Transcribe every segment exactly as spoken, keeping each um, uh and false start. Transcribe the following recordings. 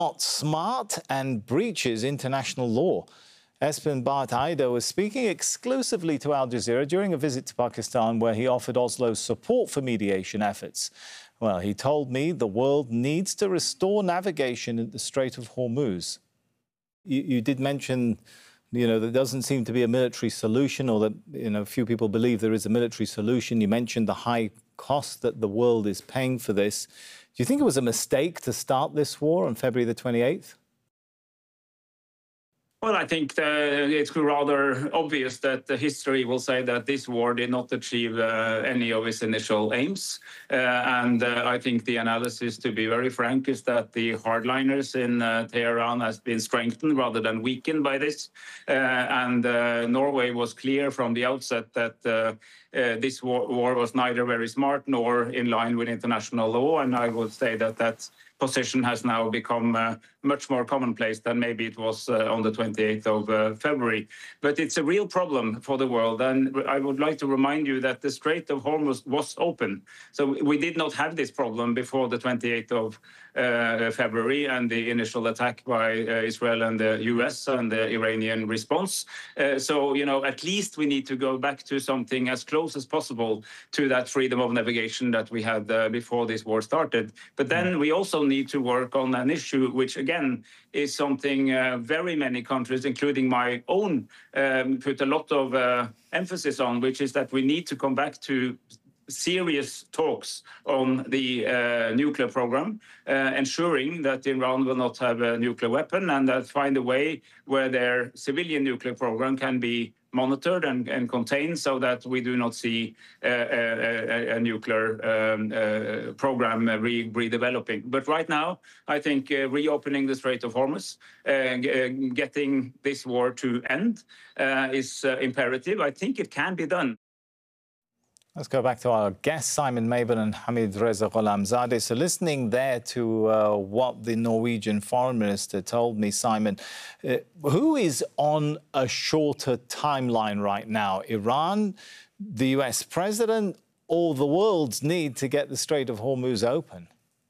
not smart and breaches international law. Espen Barth Eide was speaking exclusively to Al Jazeera during a visit to Pakistan, where he offered Oslo's support for mediation efforts. Well, he told me the world needs to restore navigation at the Strait of Hormuz. You, you did mention, you know, there doesn't seem to be a military solution, or that, you know, few people believe there is a military solution. You mentioned the high cost that the world is paying for this. Do you think it was a mistake to start this war on February the twenty-eighth? Well, I think the, it's rather obvious that the history will say that this war did not achieve uh, any of its initial aims. Uh, and uh, I think the analysis, to be very frank, is that the hardliners in uh, Tehran has been strengthened rather than weakened by this. Uh, and uh, Norway was clear from the outset that uh, uh, this war, war was neither very smart nor in line with international law. And I would say that that position has now become uh, much more commonplace than maybe it was uh, on the twenty-eighth of uh, February. But it's a real problem for the world. And I would like to remind you that the Strait of Hormuz was open. So we did not have this problem before the twenty-eighth of uh, February and the initial attack by uh, Israel and the U S and the Iranian response. Uh, so, you know, at least we need to go back to something as close as possible to that freedom of navigation that we had uh, before this war started. But then we also need to work on an issue which, again, is something uh, very many countries, including my own, um, put a lot of uh, emphasis on, which is that we need to come back to serious talks on the uh, nuclear program, uh, ensuring that Iran will not have a nuclear weapon, and that find a way where their civilian nuclear program can be monitored and, and contained, so that we do not see uh, a, a, a nuclear um, uh, program re redeveloping. But right now, I think uh, reopening the Strait of Hormuz, uh, getting this war to end uh, is uh, imperative. I think it can be done. Let's go back to our guests, Simon Mabon and Hamid Reza Gholamzadeh. So listening there to uh, what the Norwegian foreign minister told me, Simon, uh, who is on a shorter timeline right now? Iran, the U S president, or the world's need to get the Strait of Hormuz open?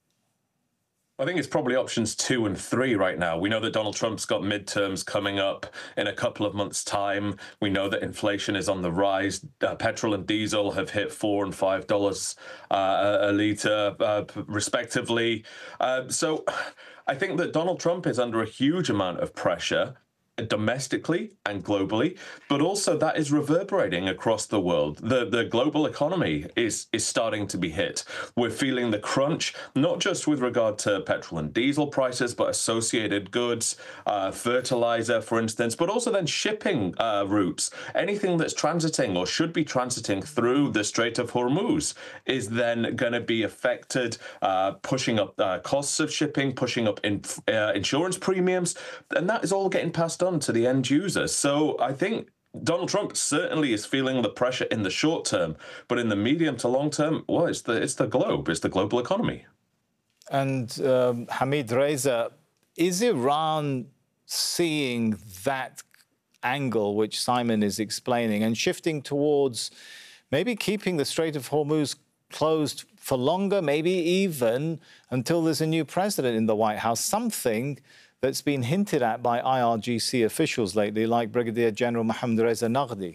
I think it's probably options two and three right now. We know that Donald Trump's got midterms coming up in a couple of months' time. We know that inflation is on the rise. Uh, petrol and diesel have hit four and five dollars uh, a litre, uh, respectively. Uh, so I think that Donald Trump is under a huge amount of pressure, domestically and globally, but also that is reverberating across the world. The the global economy is is starting to be hit. We're feeling the crunch, not just with regard to petrol and diesel prices, but associated goods, uh, fertilizer, for instance, but also then shipping uh, routes. Anything that's transiting or should be transiting through the Strait of Hormuz is then going to be affected, uh, pushing up uh, costs of shipping, pushing up in, uh, insurance premiums, and that is all getting passed on to the end user. So I think Donald Trump certainly is feeling the pressure in the short term, but in the medium to long term, well, it's the it's the globe, it's the global economy. And um, Hamid Reza, is Iran seeing that angle which Simon is explaining and shifting towards maybe keeping the Strait of Hormuz closed for longer, maybe even until there's a new president in the White House, something that's been hinted at by I R G C officials lately, like Brigadier General Mohammad Reza Naghdi?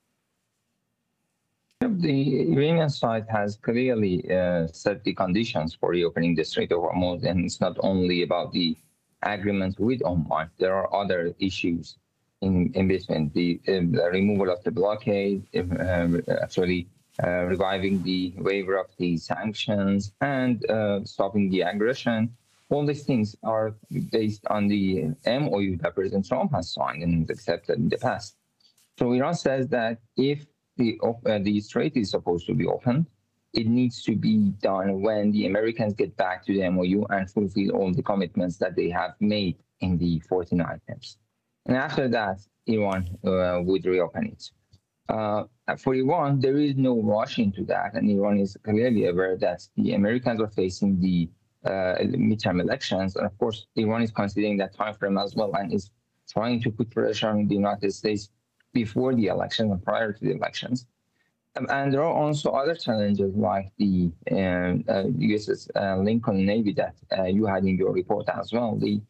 The Iranian side has clearly uh, set the conditions for reopening the Strait of Hormuz, and it's not only about the agreement with Oman. There are other issues in, in between. The, uh, the removal of the blockade, uh, actually uh, reviving the waiver of the sanctions, and uh, stopping the aggression. All these things are based on the M O U that President Trump has signed and accepted in the past. So Iran says that if the, uh, the strait is supposed to be open, it needs to be done when the Americans get back to the M O U and fulfill all the commitments that they have made in the fourteen items. And after that, Iran uh, would reopen it. Uh, for Iran, there is no rush into that, and Iran is clearly aware that the Americans are facing the Uh, midterm elections, and of course, Iran is considering that time frame as well, and is trying to put pressure on the United States before the elections and prior to the elections. Um, And there are also other challenges like the uh, uh, U S S uh, Lincoln Navy that uh, you had in your report as well. The